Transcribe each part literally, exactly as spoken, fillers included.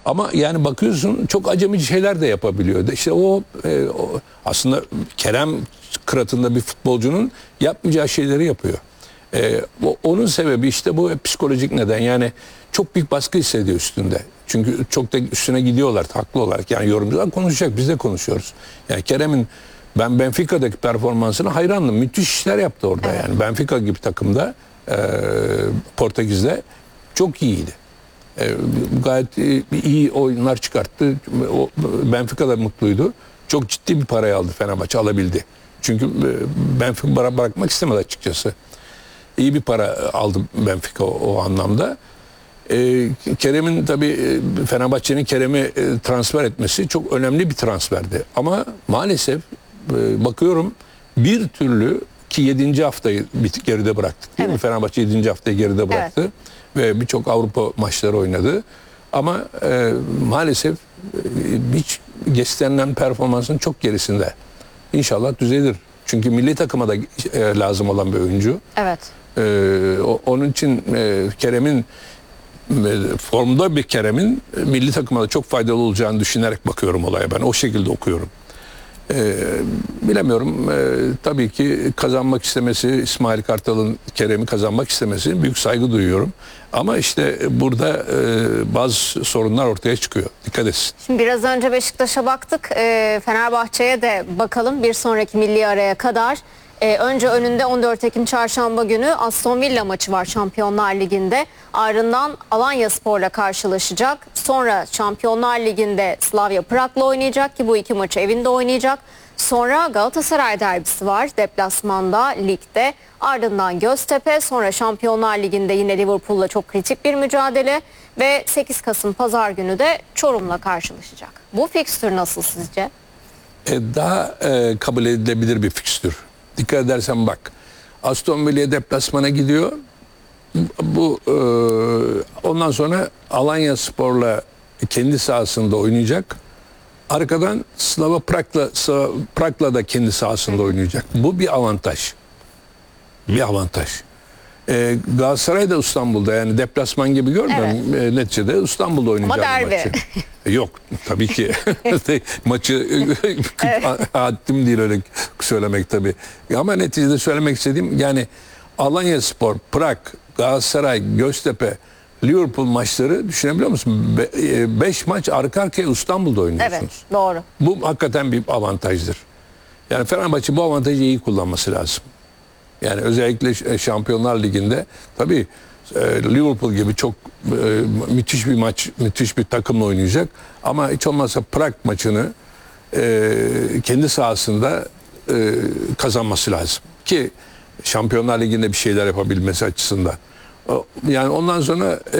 Ama yani bakıyorsun çok acemici şeyler de yapabiliyor. İşte o, e, o aslında Kerem kıratında bir futbolcunun yapmayacağı şeyleri yapıyor. E, o, onun sebebi işte bu psikolojik neden. Yani çok büyük baskı hissediyor üstünde. Çünkü çok da üstüne gidiyorlar haklı olarak. Yani yorumcular konuşacak, biz de konuşuyoruz. Yani Kerem'in ben Benfica'daki performansına hayrandım. Müthiş işler yaptı orada. Evet. Yani Benfica gibi takımda e, Portekiz'de çok iyiydi. E, gayet iyi oyunlar çıkarttı. O, Benfica da mutluydu. Çok ciddi bir parayı aldı Fenerbahçe, alabildi. Çünkü Benfica bırakmak istemedi açıkçası. İyi bir para aldı Benfica o, o anlamda. E, Kerem'in tabii Fenerbahçe'nin Kerem'i e, transfer etmesi çok önemli bir transferdi. Ama maalesef e, bakıyorum bir türlü ki yedinci haftayı geride bıraktık. Değil evet. mi? Fenerbahçe yedinci haftayı geride bıraktı. Evet. Ve birçok Avrupa maçları oynadı. Ama e, maalesef e, hiç istenilen performansın çok gerisinde. İnşallah düzelir. Çünkü milli takıma da e, lazım olan bir oyuncu. Evet. E, o, onun için e, Kerem'in e, formda bir Kerem'in e, milli takıma da çok faydalı olacağını düşünerek bakıyorum olaya. Ben o şekilde okuyorum. Ee, bilemiyorum. Ee, tabii ki kazanmak istemesi, İsmail Kartal'ın Kerem'i kazanmak istemesi büyük saygı duyuyorum. Ama işte burada e, bazı sorunlar ortaya çıkıyor. Dikkat etsin. Şimdi biraz önce Beşiktaş'a baktık. E, Fenerbahçe'ye de bakalım bir sonraki milli araya kadar. E, önce önünde on dört Ekim Çarşamba günü Aston Villa maçı var Şampiyonlar Ligi'nde. Ardından Alanyaspor'la karşılaşacak. Sonra Şampiyonlar Ligi'nde Slavia Prag'la oynayacak ki bu iki maçı evinde oynayacak. Sonra Galatasaray derbisi var deplasmanda ligde. Ardından Göztepe, sonra Şampiyonlar Ligi'nde yine Liverpool'la çok kritik bir mücadele ve sekiz Kasım Pazar günü de Çorum'la karşılaşacak. Bu fikstür nasıl sizce? E, daha e, kabul edilebilir bir fikstür. Dikkat edersen bak, Aston Villa deplasmana gidiyor. Bu e, ondan sonra Alanyaspor'la kendi sahasında oynayacak. Arkadan Slava Prag'la Prag'la da kendi sahasında oynayacak. Bu bir avantaj. Bir avantaj. E, Galatasaray da İstanbul'da, yani deplasman gibi görmüyorum. Evet. E, neticede İstanbul'da oynayacak maçı. E, yok tabii ki. Maçı evet. Haddim değil öyle söylemek tabii. Ama neticede söylemek istediğim, yani Alanyaspor, Prag, Galatasaray, Göztepe, Liverpool maçları düşünebiliyor musun? Be, beş maç arka arkaya İstanbul'da oynuyorsunuz. Evet, doğru. Bu hakikaten bir avantajdır. Yani Fenerbahçe bu avantajı iyi kullanması lazım. Yani özellikle Şampiyonlar Ligi'nde tabii e, Liverpool gibi çok e, müthiş bir maç, müthiş bir takımla oynayacak. Ama hiç olmazsa Prag maçını e, kendi sahasında e, kazanması lazım. Ki Şampiyonlar Ligi'nde bir şeyler yapabilmesi açısından. Yani ondan sonra e,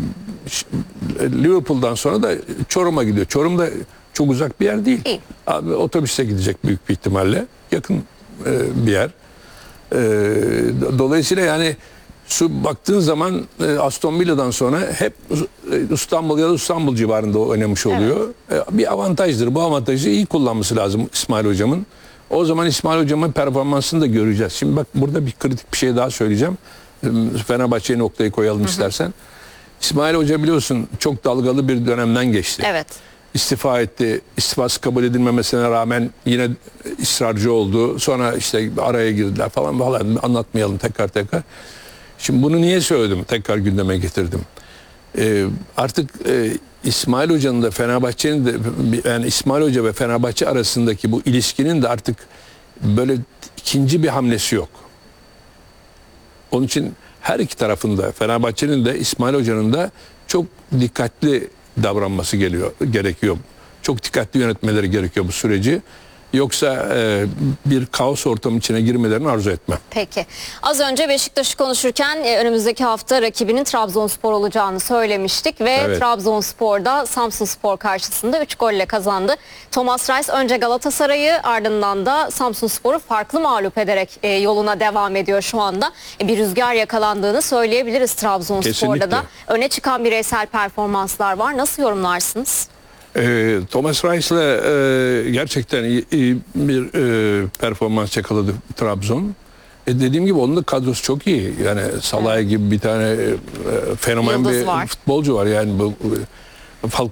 Liverpool'dan sonra da Çorum'a gidiyor. Çorum da çok uzak bir yer değil. Abi, otobüste gidecek büyük bir ihtimalle. Yakın e, bir yer. E, dolayısıyla yani şu baktığın zaman e, Aston Villa'dan sonra hep e, İstanbul ya da İstanbul civarında oynamış oluyor. Evet. E, bir avantajdır. Bu avantajı iyi kullanması lazım İsmail Hocam'ın. O zaman İsmail Hocam'ın performansını da göreceğiz. Şimdi bak, burada bir kritik bir şey daha söyleyeceğim. Fenerbahçe'ye noktayı koyalım hı hı. istersen. İsmail Hoca biliyorsun çok dalgalı bir dönemden geçti. Evet. İstifa etti. İstifası kabul edilmemesine rağmen yine ısrarcı oldu. Sonra işte araya girdiler falan falan, anlatmayalım tekrar tekrar. Şimdi bunu niye söyledim? Tekrar gündeme getirdim. Ee, artık e, İsmail Hoca'nın da Fenerbahçe'nin de, yani İsmail Hoca ve Fenerbahçe arasındaki bu ilişkinin de artık böyle ikinci bir hamlesi yok. Onun için her iki tarafında, Fenerbahçe'nin de İsmail Hoca'nın da çok dikkatli davranması geliyor, gerekiyor. Çok dikkatli yönetmeleri gerekiyor bu süreci. Yoksa e, bir kaos ortamı içine girmelerini arzu etmem. Peki. Az önce Beşiktaş'ı konuşurken e, önümüzdeki hafta rakibinin Trabzonspor olacağını söylemiştik ve evet. Trabzonspor'da Samsunspor karşısında üç golle kazandı. Thomas Reis önce Galatasaray'ı, ardından da Samsunspor'u farklı mağlup ederek e, yoluna devam ediyor şu anda. E, bir rüzgar yakalandığını söyleyebiliriz Trabzonspor'da Kesinlikle. da. Öne çıkan bireysel performanslar var. Nasıl yorumlarsınız? E, Thomas Reis'le e, gerçekten iyi, iyi bir e, performans yakaladı Trabzon. E, dediğim gibi onun da kadrosu çok iyi. Yani Salah'a gibi bir tane e, fenomen Yıldız bir var. futbolcu var. Yani bu